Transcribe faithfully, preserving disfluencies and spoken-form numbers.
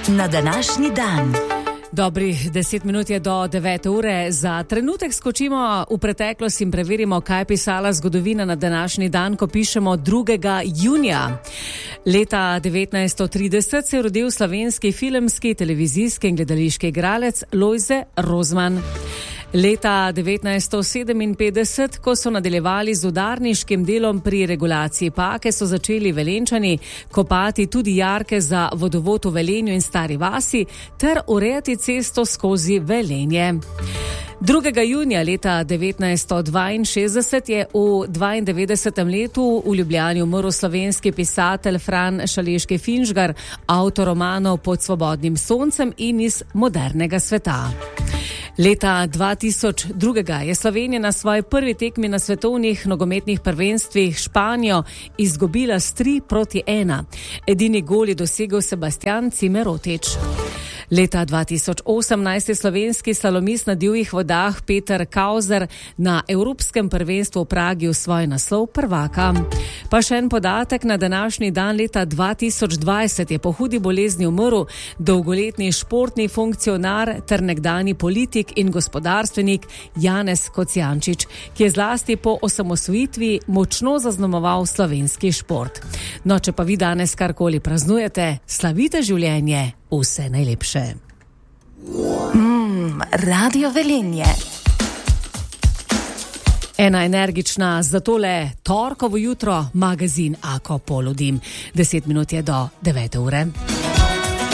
na današnji dan. Dobrih deset minut je do devete ure. Za trenutek skočimo v preteklost in preverimo, kaj je pisala zgodovina na današnji dan, ko pišemo drugega junija. Leta devetnajststo trideset se je rodil slovenski filmski, televizijski in gledališki igralec Lojze Rozman. Leta devetnajststo sedeminpetdeset, ko so nadaljevali z udarniškim delom pri regulaciji Pake, so začeli Velenjčani kopati tudi jarke za vodovod v Velenju in Stari vasi ter urejati cesto skozi Velenje. drugega junija leta devetnajststo dvainšestdeset je v dvaindevetdesetem letu v Ljubljani umrl slovenski pisatelj Fran Šaleški Finžgar, avtor romanov Pod svobodnim soncem in Iz modernega sveta. Leta dva tisoč dva je Slovenija na svoji prvi tekmi na svetovnih nogometnih prvenstvih Španijo izgubila s tri proti ena. Edini gol je dosegel Sebastian Cimerotič. Leta dva tisoč osemnajst je slovenski slalomist na divjih vodah Peter Kauzer na Evropskem prvenstvu v Pragi v svoj naslov prvaka. Pa še en podatek, na današnji dan leta dva tisoč dvajset je po hudi bolezni umrl dolgoletni športni funkcionar ter nekdani politik in gospodarstvenik Janez Kocijančič, ki je zlasti po osamosvojitvi močno zaznamoval slovenski šport. No, če pa vi danes karkoli praznujete, slavite življenje. Vse najlepše. Mm, Radio Velenje. Ena energična za tole torkovo jutro, magazin Ako poludim. Deset minut je do devete ure.